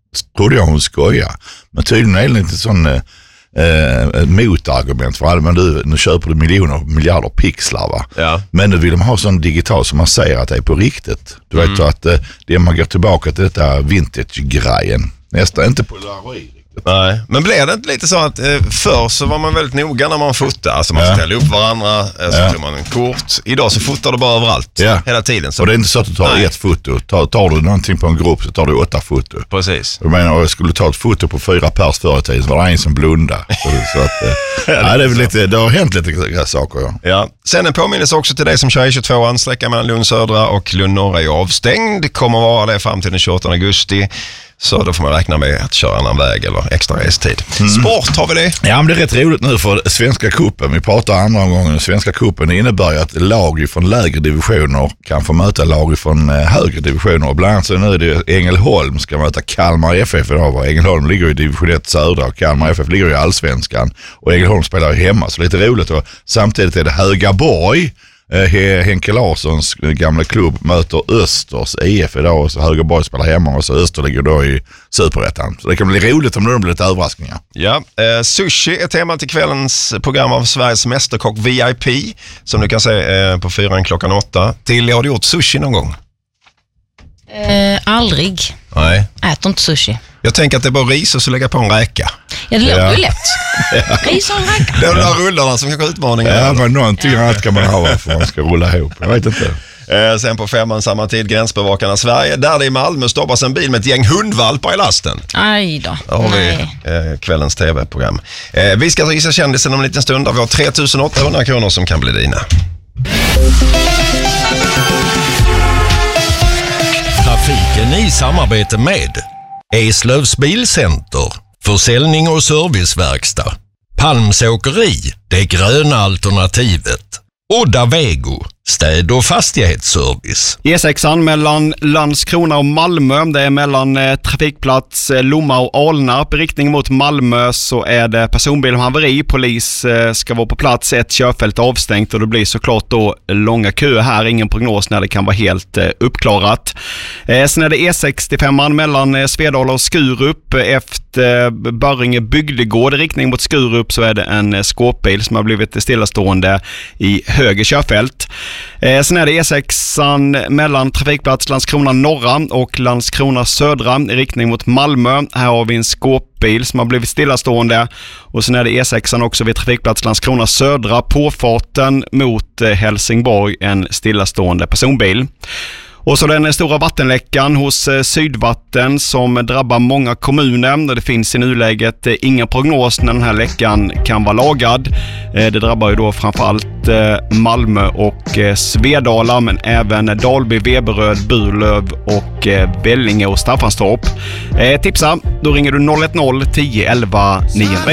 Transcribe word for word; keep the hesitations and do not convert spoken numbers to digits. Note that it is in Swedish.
trodde jag hon skojar. Men tydligen är det lite sån eh, eh, motargument för alla. Men du, nu köper du miljoner, miljarder pixlar va? Ja. Men nu vill de ha sån digital som man säger att det är på riktigt. Du vet mm. att eh, det man går tillbaka till detta vintage-grejen. Nästan inte polaroid. Nej, men blev det inte lite så att eh, förr så var man väldigt noga när man fotade, alltså man ja. ställde upp varandra, eh, så ja. tog man en kort. Idag så fotar du bara överallt, ja. hela tiden. Så. Och det är inte så att du tar Nej. ett foto. Tar, tar du någonting på en grupp så tar du åtta foto. Precis. Jag menar, om jag skulle ta ett foto på fyra pers förr i tiden så var det en som blundade. Så, så att, eh, ja, nej, det, är väl lite, det har hänt lite saker. Ja. Ja. Sen en påminnelse också till dig som kör E tjugotvåan, sträckan mellan Lund södra och Lund norra är avstängd. Kommer vara det fram till den tjugoåttonde augusti. Så då får man räkna med att köra en annan väg eller extra restid. Mm. Sport har vi det? Ja, men det är rätt roligt nu för Svenska cupen. Vi pratar andra gången. Svenska cupen innebär att lag från lägre divisioner kan få möta lag från högre divisioner. Och bland annat så nu är det Ängelholm ska möta Kalmar F F idag. Ängelholm ligger i division ett södra och Kalmar F F ligger i Allsvenskan. Och Ängelholm spelar hemma, så lite roligt. Och samtidigt är det Högaborg. Henke Larssons gamla klubb möter Östers I F idag och så Högaborg spelar hemma och så Öster ligger då i Superettan. Så det kan bli roligt om det blir lite överraskningar. Ja, eh, sushi är tema till kvällens program av Sveriges mästerkock V I P som du kan se eh, på fyran klockan åtta. Till har du gjort sushi någon gång? Eh, aldrig. Nej. Äter inte sushi. Jag tänker att det är bara ris och så lägga på en räka. Ja, det låter ju lätt. Ris och en räka. Det är de där rullarna som kanske utmaningar. Ja, men någonting ja. annat kan man ha för att man ska rulla ihop. Jag vet inte. Eh, sen på femman samma tid, Gränsbevakarna Sverige. Där det i Malmö stoppas en bil med ett gäng hundvalpar i lasten. Aj då. Där har vi eh, kvällens tv-program. Eh, vi ska gissa kändisen om en liten stund. Där vi har tre tusen åttahundra kronor som kan bli dina. Trafiken i samarbete med Eslövs Bilcenter, försäljning och serviceverkstad. Palmsåkeri, det gröna alternativet. Odda Vego, städ- och fastighetsservice. E sexan mellan Landskrona och Malmö. Det är mellan eh, trafikplats eh, Lomma och Alnarp. I riktning mot Malmö så är det personbil och haveri. Polis eh, ska vara på plats. Ett körfält avstängt och det blir såklart då långa köer här. Ingen prognos när det kan vara helt eh, uppklarat. Eh, sen är det E sextiofem mellan eh, Svedala och Skurup. Efter eh, Börringe bygdegård i riktning mot Skurup så är det en eh, skåpbil som har blivit stillastående i höger körfält. Eh, sen är det E sexan mellan trafikplats Landskrona norra och Landskrona södra i riktning mot Malmö. Här har vi en skåpbil som har blivit stillastående. Och sen är det E sexan också vid trafikplats Landskrona södra, påfarten mot eh, Helsingborg, en stillastående personbil. Och så den stora vattenläckan hos Sydvatten som drabbar många kommuner. Det finns i nuläget ingen prognos när den här läckan kan vara lagad. Det drabbar ju då framförallt Malmö och Svedala, men även Dalby, Veberöd, Burlöv och Vellinge och Staffanstorp. Tipsa, då ringer du noll ett noll tio elva nio.